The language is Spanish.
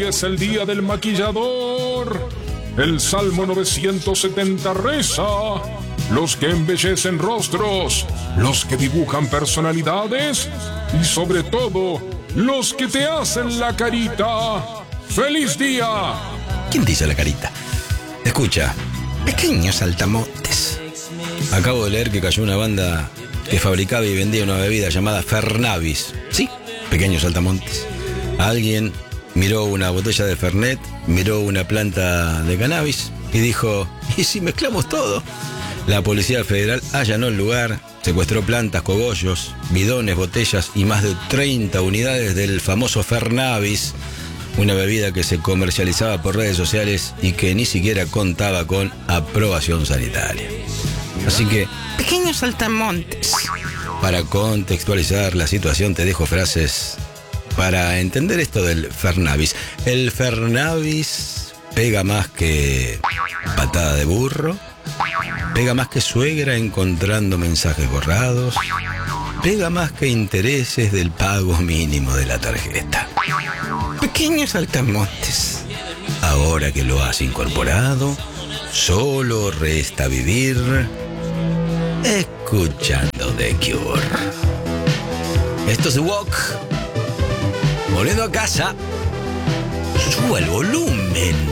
Hoy es el día del maquillador. El Salmo 970 reza: los que embellecen rostros, los que dibujan personalidades y sobre todo, los que te hacen la carita. ¡Feliz día! ¿Quién te hizo la carita? Escucha, pequeños saltamontes. Acabo de leer que cayó una banda que fabricaba y vendía una bebida llamada Fernavis. Sí, pequeños saltamontes. Alguien miró una botella de Fernet, miró una planta de cannabis y dijo: ¿y si mezclamos todo? La Policía Federal allanó el lugar, secuestró plantas, cogollos, bidones, botellas y más de 30 unidades del famoso Fernavis, una bebida que se comercializaba por redes sociales y que ni siquiera contaba con aprobación sanitaria. Así que, pequeños saltamontes. Para contextualizar la situación te dejo frases para entender esto del Fernavis. El Fernavis pega más que patada de burro, pega más que suegra encontrando mensajes borrados, pega más que intereses del pago mínimo de la tarjeta. Pequeños saltamontes. Ahora que lo has incorporado, solo resta vivir escuchando The Cure. Esto es The Walk. Volviendo a casa, suba el volumen.